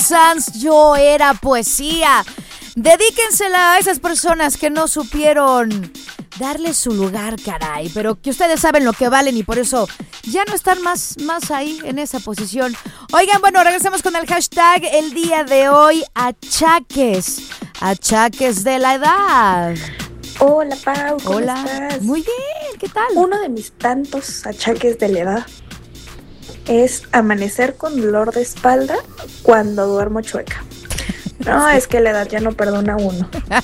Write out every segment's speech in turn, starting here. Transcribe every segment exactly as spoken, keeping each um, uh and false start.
Sanz, Yo Era Poesía. Dedíquensela a esas personas que no supieron darle su lugar, caray, pero que ustedes saben lo que valen y por eso ya no están más, más ahí en esa posición. Oigan, bueno, regresamos con el hashtag el día de hoy, achaques, achaques de la edad. Hola, Pau, ¿cómo Hola. estás? Muy bien, ¿qué tal? Uno de mis tantos achaques de la edad es amanecer con dolor de espalda cuando duermo chueca. No, es que la edad ya no perdona a uno.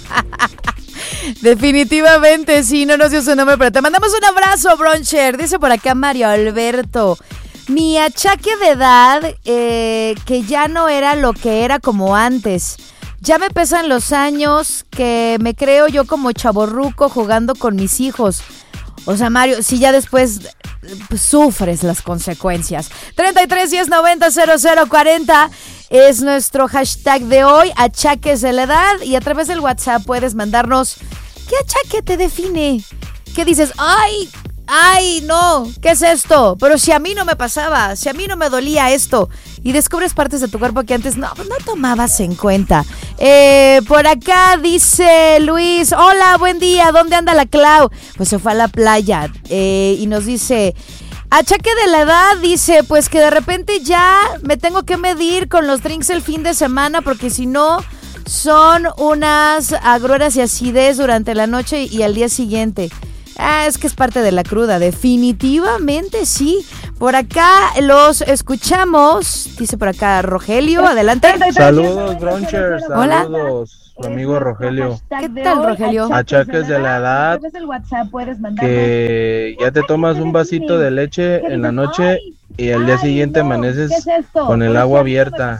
Definitivamente, sí, no nos dio su nombre, pero te mandamos un abrazo, Broncher. Dice por acá Mario Alberto, mi achaque de edad, eh, que ya no era lo que era como antes. Ya me pesan los años que me creo yo como chavorruco jugando con mis hijos. O sea, Mario, si ya después pues, sufres las consecuencias. treinta y tres, diez, noventa, cero cero cuarenta es nuestro hashtag de hoy, achaques de la edad. Y a través del WhatsApp puedes mandarnos qué achaque te define. ¿Qué dices? ¡Ay! ¡Ay, no! ¿Qué es esto? Pero si a mí no me pasaba, si a mí no me dolía esto. Y descubres partes de tu cuerpo que antes no, no tomabas en cuenta. Eh, por acá dice Luis, hola, buen día, ¿dónde anda la Clau? Pues se fue a la playa. Eh, y nos dice, achaque de la edad, dice, pues que de repente ya me tengo que medir con los drinks el fin de semana porque si no son unas agruras y acidez durante la noche y al día siguiente. Ah, es que es parte de la cruda, definitivamente sí. Por acá los escuchamos, dice por acá Rogelio, adelante. Saludos, Bronchers, Hola. saludos, su amigo Rogelio. ¿Qué tal, Rogelio? Achaques de la edad, que ya te tomas un vasito de leche en la noche y al día siguiente amaneces con el agua abierta.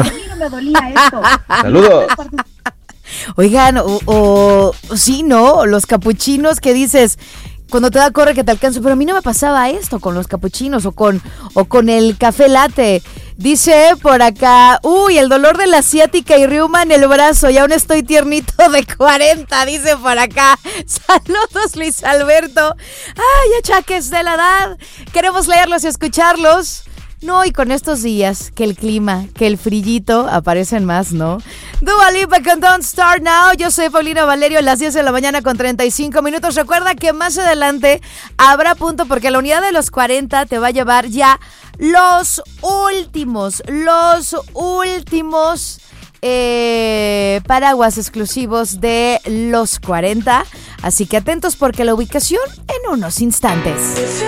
Saludos. Oigan, o, o sí, ¿no? Los capuchinos que dices, cuando te da corre que te alcanzo, pero a mí no me pasaba esto con los capuchinos o con, o con el café latte. Dice por acá, uy, el dolor de la ciática y reuma en el brazo y aún estoy tiernito de cuarenta, dice por acá. Saludos, Luis Alberto. Ay, achaques de la edad. Queremos leerlos y escucharlos. No, y con estos días, que el clima, que el frillito aparecen más, ¿no? Dua Lipa con Don't Start Now. Yo soy Paulina Valerio, a las diez de la mañana con treinta y cinco minutos. Recuerda que más adelante habrá punto porque la unidad de los cuarenta te va a llevar ya los últimos, los últimos eh, paraguas exclusivos de los cuarenta. Así que atentos porque la ubicación en unos instantes.